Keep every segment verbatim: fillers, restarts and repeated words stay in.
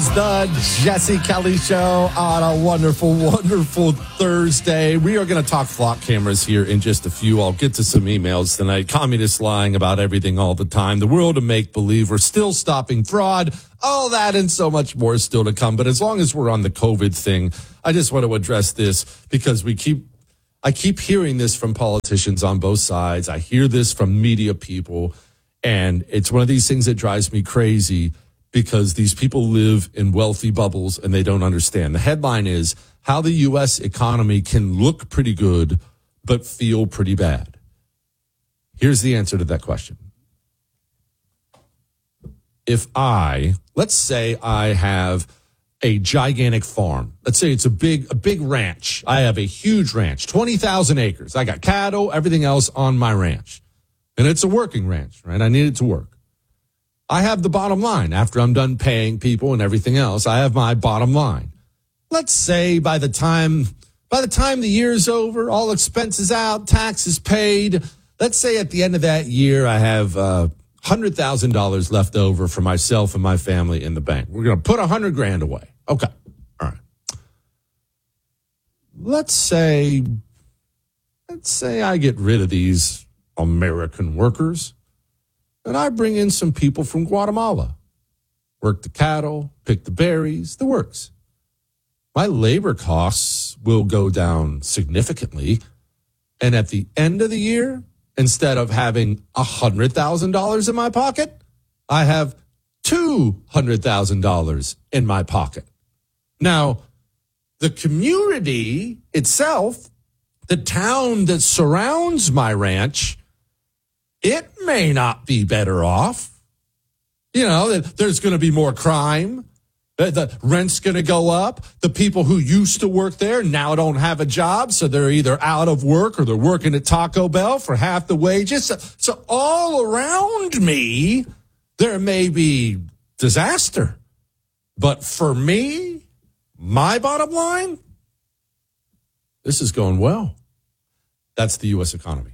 the Jesse Kelly Show on a wonderful, wonderful Thursday. We are going to talk flock cameras here in just a few. I'll get to some emails tonight. Communists lying about everything all the time. The world of make-believe. We're still stopping fraud. All that and so much more is still to come. But as long as we're on the COVID thing, I just want to address this because we keep, I keep hearing this from politicians on both sides. I hear this from media people, and it's one of these things that drives me crazy because these people live in wealthy bubbles and they don't understand. The headline is how the U S economy can look pretty good but feel pretty bad. Here's the answer to that question. If I, let's say I have a gigantic farm. Let's say it's a big, a big ranch. I have a huge ranch, twenty thousand acres. I got cattle, everything else on my ranch. And it's a working ranch, right? I need it to work. I have the bottom line. After I'm done paying people and everything else, I have my bottom line. Let's say by the time, by the time the year's over, all expenses out, taxes paid, let's say at the end of that year, I have uh, one hundred thousand dollars left over for myself and my family in the bank. We're going to put one hundred grand away. Okay. All right. Let's say, let's say I get rid of these American workers and I bring in some people from Guatemala. Work the cattle, pick the berries, the works. My labor costs will go down significantly. And at the end of the year, instead of having one hundred thousand dollars in my pocket, I have two hundred thousand dollars in my pocket. Now, the community itself, the town that surrounds my ranch, it may not be better off. You know, there's going to be more crime. The rent's going to go up. The people who used to work there now don't have a job, so they're either out of work or they're working at Taco Bell for half the wages. So, so all around me, there may be disaster. But for me, my bottom line, this is going well. That's the U S economy.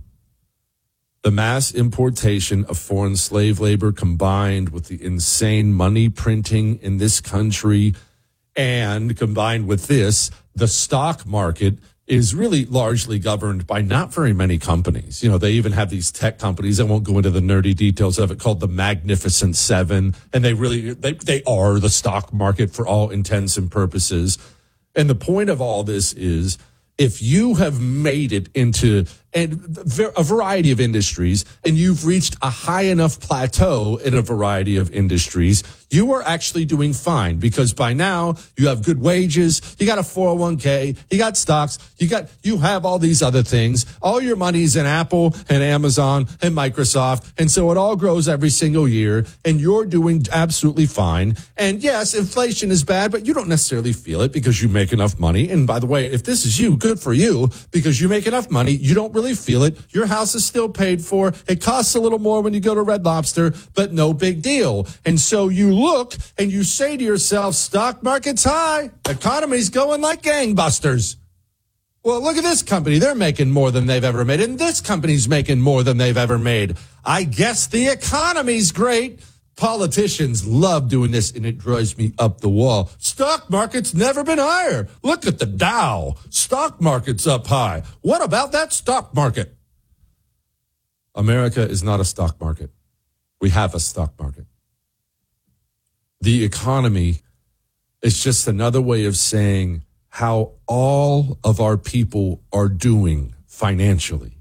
The mass importation of foreign slave labor combined with the insane money printing in this country and combined with this, the stock market is really largely governed by not very many companies. You know, they even have these tech companies. I won't go into the nerdy details of it, called the Magnificent Seven. And they really, they, they are the stock market for all intents and purposes. And the point of all this is, if you have made it into a variety of industries and you've reached a high enough plateau in a variety of industries, you are actually doing fine because by now you have good wages, you got a four oh one k, you got stocks, you got, you have all these other things. All your money's in Apple and Amazon and Microsoft. And so it all grows every single year and you're doing absolutely fine. And yes, inflation is bad, but you don't necessarily feel it because you make enough money. And by the way, if this is you, good for you because you make enough money. You don't really feel it. Your house is still paid for. It costs a little more when you go to Red Lobster, but no big deal. And so you look and you say to yourself, stock market's high. Economy's going like gangbusters. Well, look at this company. They're making more than they've ever made. And this company's making more than they've ever made. I guess the economy's great. Politicians love doing this, and it drives me up the wall. Stock market's never been higher. Look at the Dow. Stock market's up high. What about that stock market? America is not a stock market. We have a stock market. The economy is just another way of saying how all of our people are doing financially.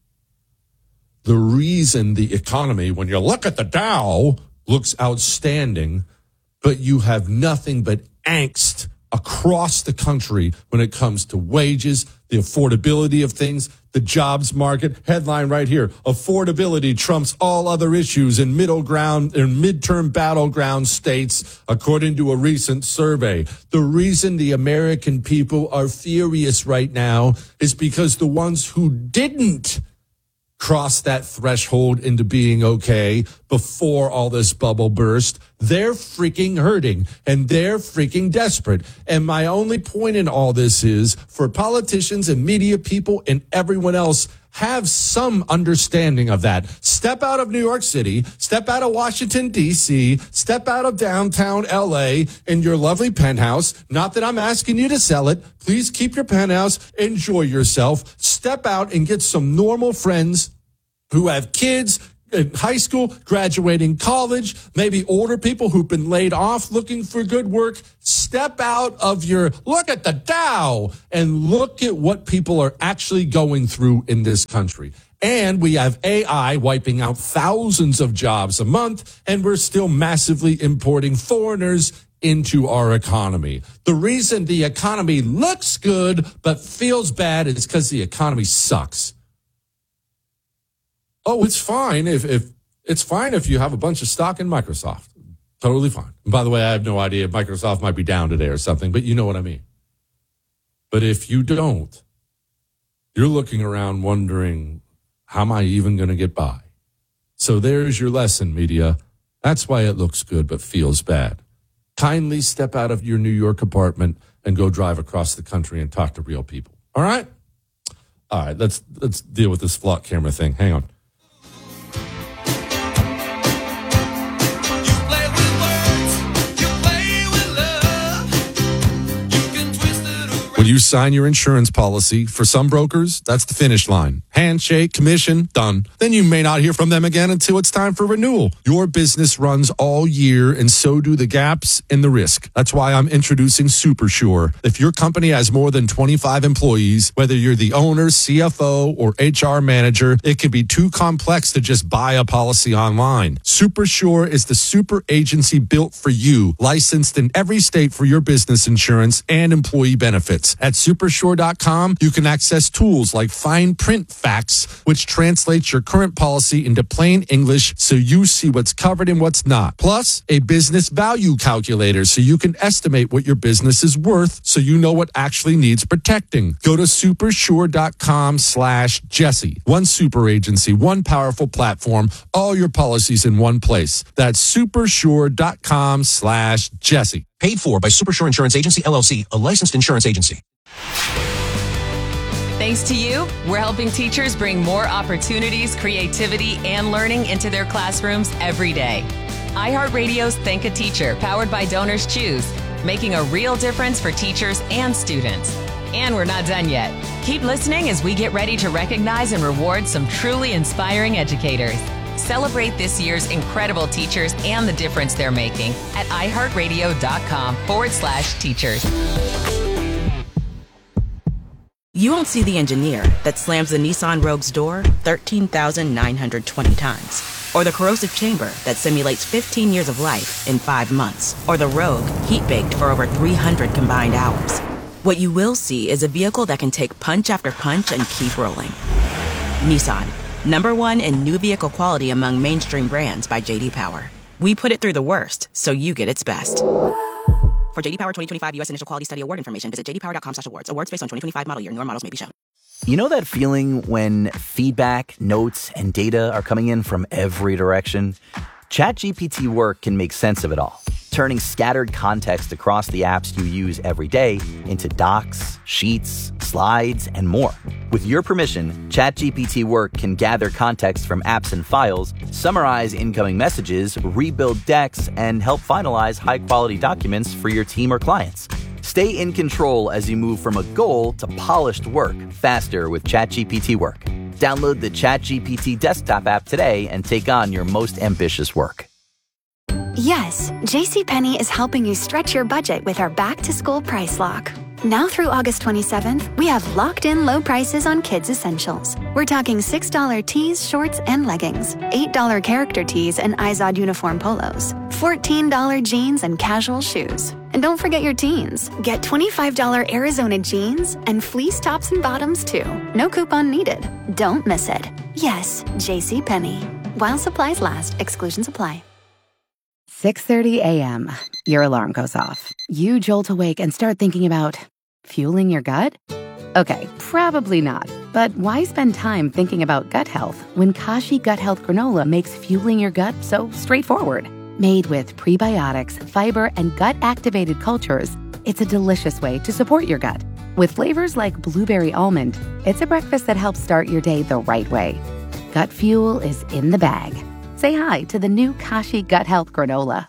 The reason the economy, when you look at the Dow, looks outstanding, but you have nothing but angst across the country when it comes to wages, the affordability of things, the jobs market. Headline right here: affordability trumps all other issues in middle ground in midterm battleground states, according to a recent survey. The reason the American people are furious right now is because the ones who didn't cross that threshold into being okay, before all this bubble burst. They're freaking hurting and they're freaking desperate. And my only point in all this is for politicians and media people and everyone else, have some understanding of that. Step out of New York City, step out of Washington, D C, step out of downtown L A in your lovely penthouse. Not that I'm asking you to sell it. Please keep your penthouse. Enjoy yourself. Step out and get some normal friends who have kids in high school, graduating college, maybe older people who've been laid off looking for good work. Step out of your, look at the Dow and look at what people are actually going through in this country. And we have A I wiping out thousands of jobs a month, and we're still massively importing foreigners into our economy. The reason the economy looks good but feels bad is because the economy sucks. Oh, it's fine if, if it's fine if you have a bunch of stock in Microsoft. Totally fine. And by the way, I have no idea if Microsoft might be down today or something, but you know what I mean. But if you don't, you're looking around wondering, how am I even going to get by? So there's your lesson, media. That's why it looks good but feels bad. Kindly step out of your New York apartment and go drive across the country and talk to real people. All right? All right, let's let's deal with this flock camera thing. Hang on. When you sign your insurance policy, for some brokers, that's the finish line. Handshake, commission, done. Then you may not hear from them again until it's time for renewal. Your business runs all year, and so do the gaps and the risk. That's why I'm introducing SuperSure. If your company has more than twenty-five employees, whether you're the owner, C F O, or H R manager, it can be too complex to just buy a policy online. SuperSure is the super agency built for you, licensed in every state for your business insurance and employee benefits. At supersure dot com, you can access tools like fine print facts, which translates your current policy into plain English so you see what's covered and what's not. Plus, a business value calculator so you can estimate what your business is worth so you know what actually needs protecting. Go to supersure dot com slash Jesse. One super agency, one powerful platform, all your policies in one place. That's supersure dot com slash Jesse. Paid for by SuperSure Insurance Agency, L L C, a licensed insurance agency. Thanks to you, we're helping teachers bring more opportunities, creativity, and learning into their classrooms every day. iHeartRadio's Thank a Teacher, powered by Donors Choose, making a real difference for teachers and students. And we're not done yet. Keep listening as we get ready to recognize and reward some truly inspiring educators. Celebrate this year's incredible teachers and the difference they're making at iHeartRadio.com forward slash teachers. You won't see the engineer that slams the Nissan Rogue's door thirteen thousand nine hundred twenty times. Or the corrosive chamber that simulates fifteen years of life in five months. Or the Rogue heat-baked for over three hundred combined hours. What you will see is a vehicle that can take punch after punch and keep rolling. Nissan. Number one in new vehicle quality among mainstream brands by J D Power. We put it through the worst, so you get its best. For J D Power twenty twenty-five U S Initial Quality Study Award information, visit j d power dot com slash awards. Awards based on twenty twenty-five model year. Newer models may be shown. You know that feeling when feedback, notes, and data are coming in from every direction? ChatGPT Work can make sense of it all, turning scattered context across the apps you use every day into docs, sheets, slides, and more. With your permission, ChatGPT Work can gather context from apps and files, summarize incoming messages, rebuild decks, and help finalize high-quality documents for your team or clients. Stay in control as you move from a goal to polished work faster with ChatGPT Work. Download the ChatGPT desktop app today and take on your most ambitious work. Yes, JCPenney is helping you stretch your budget with our back-to-school price lock. Now through August twenty-seventh, we have locked-in low prices on kids' essentials. We're talking six dollars tees, shorts, and leggings, eight dollars character tees and Izod uniform polos, fourteen dollars jeans and casual shoes. And don't forget your teens. Get twenty-five dollars Arizona jeans and fleece tops and bottoms, too. No coupon needed. Don't miss it. Yes, JCPenney. While supplies last, exclusions apply. six thirty a.m. Your alarm goes off. You jolt awake and start thinking about fueling your gut? Okay, probably not. But why spend time thinking about gut health when Kashi Gut Health Granola makes fueling your gut so straightforward? Made with prebiotics, fiber, and gut-activated cultures, it's a delicious way to support your gut. With flavors like blueberry almond, it's a breakfast that helps start your day the right way. Gut fuel is in the bag. Say hi to the new Kashi Gut Health Granola.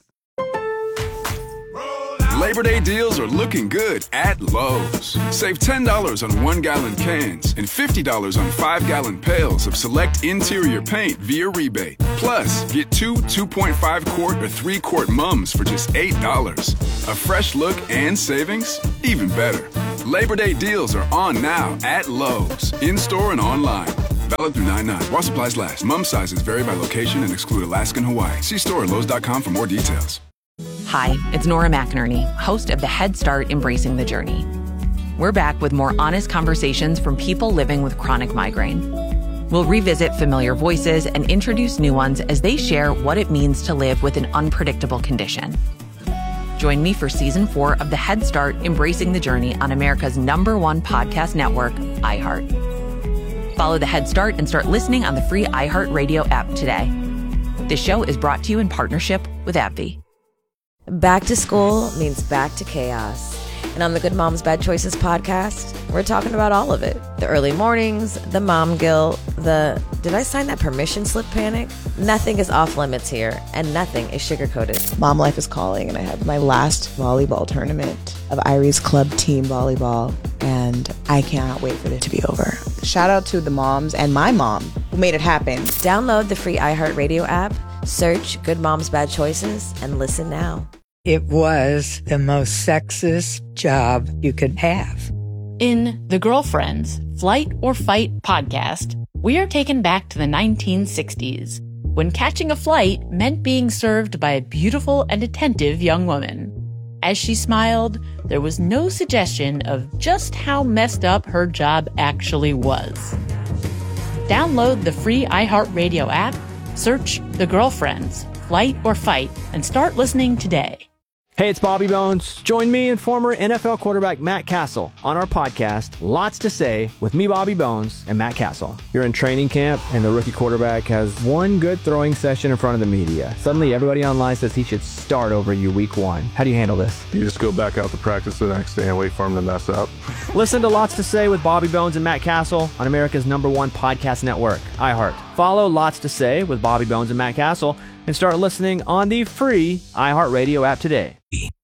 Labor Day deals are looking good at Lowe's. Save ten dollars on one-gallon cans and fifty dollars on five-gallon pails of select interior paint via rebate. Plus, get two two point five quart or three quart mums for just eight dollars. A fresh look and savings? Even better. Labor Day deals are on now at Lowe's, in-store and online. Valid through nine nine. While supplies last. Mum sizes vary by location and exclude Alaska and Hawaii. See store at lowes dot com for more details. Hi, it's Nora McInerney, host of the Head Start Embracing the Journey. We're back with more honest conversations from people living with chronic migraine. We'll revisit familiar voices and introduce new ones as they share what it means to live with an unpredictable condition. Join me for season four of the Head Start Embracing the Journey on America's number one podcast network, iHeart. Follow the Head Start and start listening on the free iHeartRadio app today. This show is brought to you in partnership with AbbVie. Back to school means back to chaos. And on the Good Moms Bad Choices podcast, we're talking about all of it. The early mornings, the mom guilt, the did I sign that permission slip panic? Nothing is off limits here, and nothing is sugar-coated. Mom life is calling, and I had my last volleyball tournament of Irie's club team volleyball, and I cannot wait for it to be over. Shout out to the moms and my mom who made it happen. Download the free iHeartRadio app, search Good Moms Bad Choices, and listen now. It was the most sexist job you could have. In The Girlfriends, Flight or Fight podcast, we are taken back to the nineteen sixties, when catching a flight meant being served by a beautiful and attentive young woman. As she smiled, there was no suggestion of just how messed up her job actually was. Download the free iHeartRadio app, search The Girlfriends, Flight or Fight, and start listening today. Hey, it's Bobby Bones. Join me and former N F L quarterback Matt Castle on our podcast, Lots to Say, with me, Bobby Bones, and Matt Castle. You're in training camp, and the rookie quarterback has one good throwing session in front of the media. Suddenly, everybody online says he should start over you week one. How do you handle this? You just go back out to practice the next day and wait for him to mess up. Listen to Lots to Say with Bobby Bones and Matt Castle on America's number one podcast network, iHeart. Follow Lots to Say with Bobby Bones and Matt Castle and start listening on the free iHeartRadio app today.